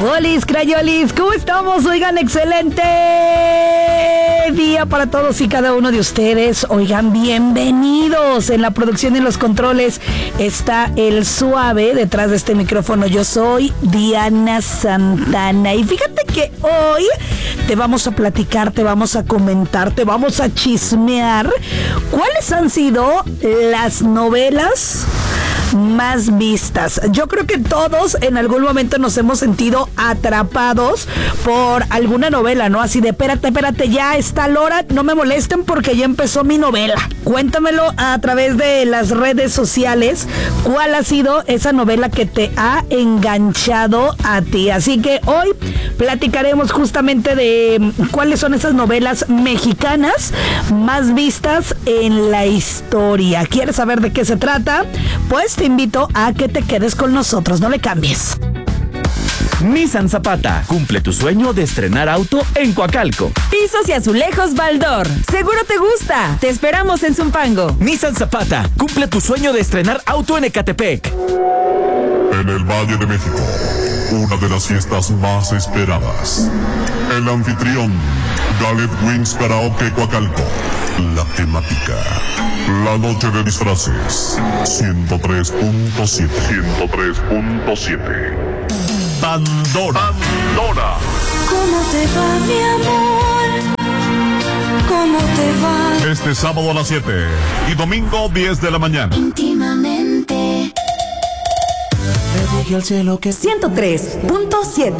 Olis, crayolis, ¿cómo estamos? Oigan, excelente día para todos y cada uno de ustedes. Oigan, bienvenidos. En la producción y en los controles está el Suave. Detrás de este micrófono yo soy Diana Santana. Y fíjate que hoy te vamos a platicar, te vamos a comentar, te vamos a chismear cuáles han sido las novelas más vistas. Yo creo que todos en algún momento nos hemos sentido atrapados por alguna novela, ¿no? Así de, espérate, ya está la hora, no me molesten porque ya empezó mi novela. Cuéntamelo a través de las redes sociales, ¿cuál ha sido esa novela que te ha enganchado a ti? Así que hoy platicaremos justamente de cuáles son esas novelas mexicanas más vistas en la historia. ¿Quieres saber de qué se trata? Pues te invito a que te quedes con nosotros, no le cambies. Nissan Zapata, cumple tu sueño de estrenar auto en Coacalco. Pisos y azulejos Baldor, seguro te gusta. Te esperamos en Zumpango. Nissan Zapata, cumple tu sueño de estrenar auto en Ecatepec. En el Valle de México, una de las fiestas más esperadas. El anfitrión, Gallet Wings Karaoke Coacalco. La temática, la noche de disfraces. 103.7. Pandora. ¿Cómo te va, mi amor? ¿Cómo te va? Este sábado a las 7 y domingo 10 de la mañana. Íntimamente. 103.7